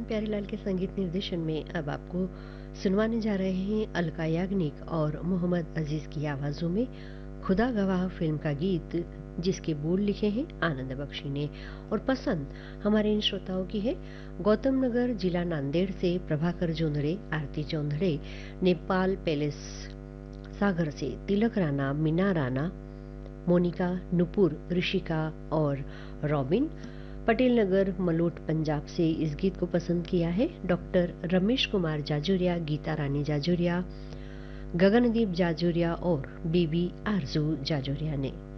प्यारेलाल के संगीत निर्देशन में अब आपको सुनवाने जा रहे हैं अलका याग्निक और मोहम्मद अजीज की आवाजों में खुदा गवाह फिल्म का गीत, जिसके बोल लिखे हैं आनंद बख्शी ने और पसंद हमारे इन श्रोताओं की है गौतम नगर जिला नांदेड़ से प्रभाकर जोंधड़े, आरती चौंधड़े, नेपाल पैलेस सागर से तिलक राणा, मीना राणा, मोनिका, नुपुर, ऋषिका और रॉबिन। पटेल नगर मलोट पंजाब से इस गीत को पसंद किया है डॉक्टर रमेश कुमार जाजूरिया, गीता रानी जाजूरिया, गगनदीप जाजूरिया और बीबी आरजू जाजूरिया ने।